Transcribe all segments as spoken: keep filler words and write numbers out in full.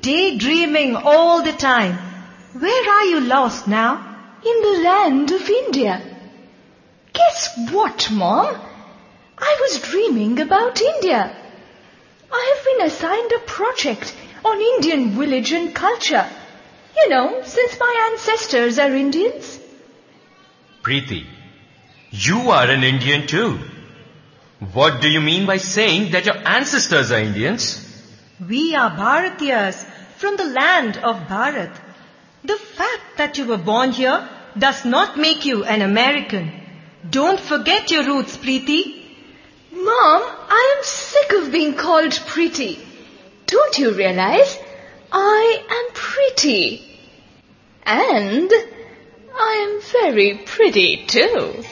daydreaming all the time. Where are you lost now? In the land of India. Guess what, Mom? I was dreaming about India. I have been assigned a project on Indian village and culture. You know, since my ancestors are Indians. Preeti, you are an Indian too. What do you mean by saying that your ancestors are Indians? We are Bharatiyas from the land of Bharat. The fact that you were born here does not make you an American. Don't forget your roots, Preeti. Mom, I am sick of being called pretty. Don't you realize? I am pretty. And I am very pretty too.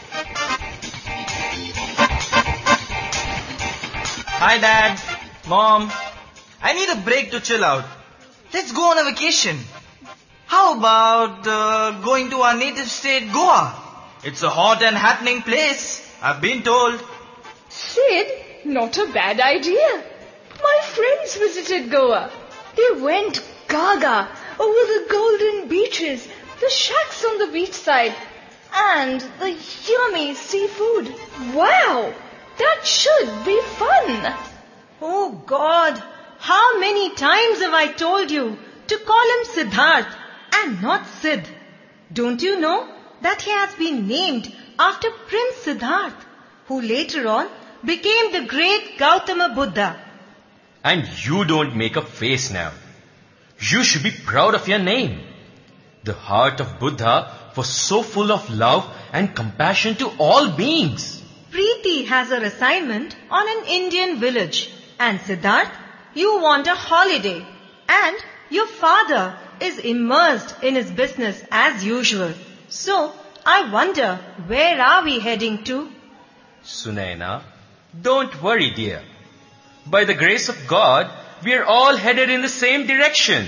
Hi Dad, Mom. I need a break to chill out. Let's go on a vacation. How about uh, going to our native state, Goa? It's a hot and happening place, I've been told. Sid, not a bad idea. My friends visited Goa. They went gaga over the golden beaches, the shacks on the beachside, and the yummy seafood. Wow, that should be fun. Oh God, how many times have I told you to call him Siddharth and not Sid? Don't you know that he has been named after Prince Siddharth, who later on became the great Gautama Buddha? And you don't make a face now. You should be proud of your name. The heart of Buddha was so full of love and compassion to all beings. Preeti has her assignment on an Indian village. And Siddharth, you want a holiday. And your father is immersed in his business as usual. So, I wonder, where are we heading to? Sunaina, don't worry, dear. By the grace of God, we are all headed in the same direction.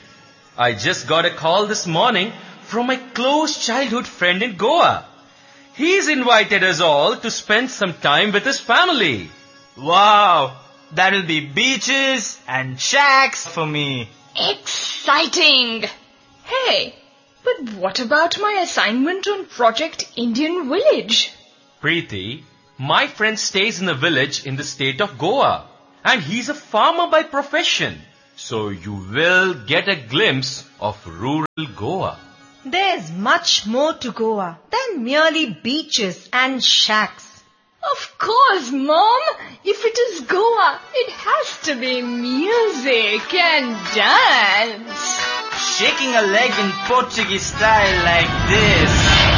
I just got a call this morning from my close childhood friend in Goa. He's invited us all to spend some time with his family. Wow, that'll be beaches and shacks for me. Exciting! Hey, but what about my assignment on Project Indian Village? Preeti, my friend stays in a village in the state of Goa. And he's a farmer by profession. So you will get a glimpse of rural Goa. There's much more to Goa than merely beaches and shacks. Of course, Mom. If it is Goa, it has to be music and dance. Shaking a leg in Portuguese style like this.